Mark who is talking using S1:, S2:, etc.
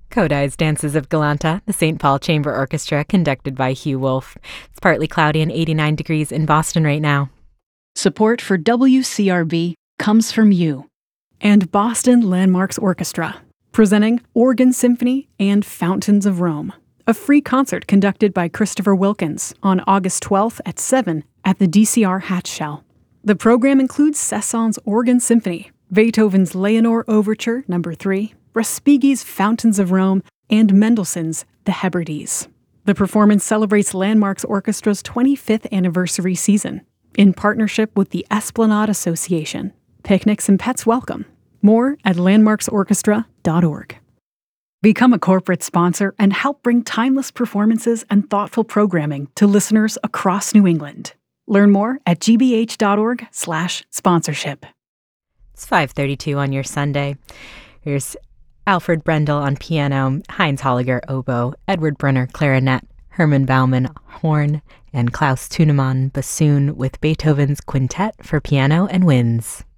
S1: Kodai's Dances of Galanta, the St. Paul Chamber Orchestra, conducted by Hugh Wolf. It's partly cloudy and 89 degrees in Boston right now.
S2: Support for WCRB comes from you and Boston Landmarks Orchestra, presenting Organ Symphony and Fountains of Rome, a free concert conducted by Christopher Wilkins on August 12th at 7 at the DCR Hatch Shell. The program includes Cesson's Organ Symphony, Beethoven's Leonore Overture No. 3, Respighi's Fountains of Rome, and Mendelssohn's The Hebrides. The performance celebrates Landmarks Orchestra's 25th anniversary season, in partnership with the Esplanade Association. Picnics and pets welcome. More at landmarksorchestra.org. Become a corporate sponsor and help bring timeless performances and thoughtful programming to listeners across New England. Learn more at gbh.org/sponsorship.
S1: It's 5:32 on your Sunday. Here's Alfred Brendel on piano, Heinz Holliger oboe, Edward Brunner clarinet, Hermann Baumann horn, and Klaus Thunemann bassoon with Beethoven's Quintet for piano and winds.